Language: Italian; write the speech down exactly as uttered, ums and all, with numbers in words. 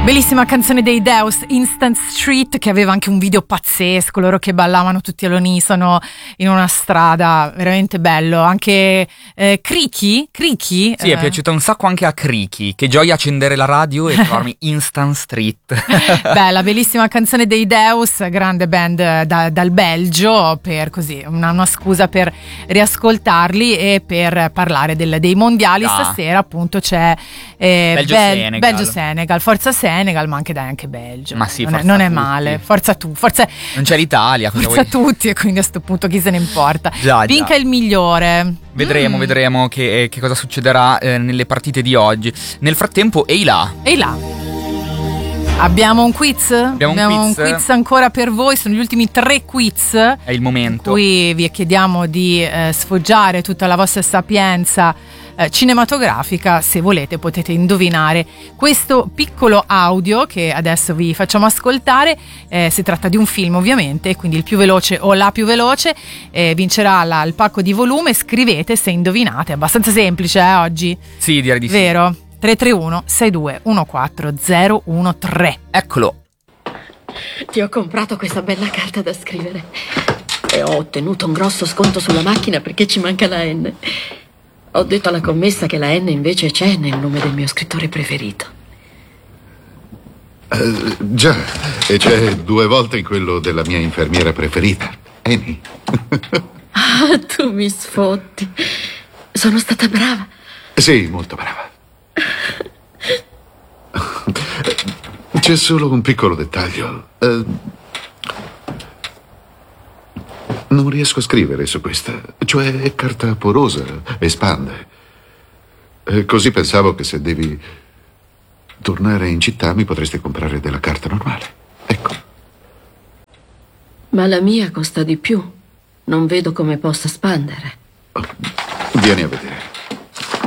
Bellissima canzone dei Deus, Instant Street, che aveva anche un video pazzesco, loro che ballavano tutti all'unisono in una strada, veramente bello. Anche eh, Criki, Criki Sì, eh. è piaciuta un sacco anche a Criki. Che gioia accendere la radio e trovarmi Instant Street. Bella, bellissima canzone dei Deus, grande band da, dal Belgio, per così una, una scusa per riascoltarli e per parlare del, dei mondiali. Ah. Stasera appunto c'è eh, Belgio-Senegal. Belgio-Senegal, forza Senegal, ma anche dai anche Belgio. Ma sì, non è, forza non è tutti. male, forza tu, forza, Non c'è l'Italia, cosa forza vuoi? tutti, e quindi a sto punto chi se ne importa. Già, Vinca già. il migliore. Vedremo, Mm. vedremo che, che cosa succederà eh, nelle partite di oggi. Nel frattempo, ehi là. E là. Abbiamo un quiz? Abbiamo un quiz. quiz ancora per voi, sono gli ultimi tre quiz. È il momento. Qui vi chiediamo di eh, sfoggiare tutta la vostra sapienza eh, cinematografica. Se volete potete indovinare questo piccolo audio che adesso vi facciamo ascoltare. Eh, si tratta di un film ovviamente, quindi il più veloce o la più veloce eh, vincerà la, il pacco di volume. Scrivete se indovinate, è abbastanza semplice eh, oggi. Sì, direi di sì. Vero? tre tre uno sei due uno quattro zero uno tre. Eccolo. Ti ho comprato questa bella carta da scrivere e ho ottenuto un grosso sconto sulla macchina perché ci manca la N. Ho detto alla commessa che la N invece c'è nel nome del mio scrittore preferito. Eh, già, e c'è due volte in quello della mia infermiera preferita, Amy. Ah, tu mi sfotti. Sono stata brava. Sì, molto brava. C'è solo un piccolo dettaglio. Eh, non riesco a scrivere su questa. Cioè, è carta porosa, espande. Eh, così pensavo che se devi tornare in città mi potresti comprare della carta normale. Ecco. Ma la mia costa di più. Non vedo come possa spandere. Vieni a vedere.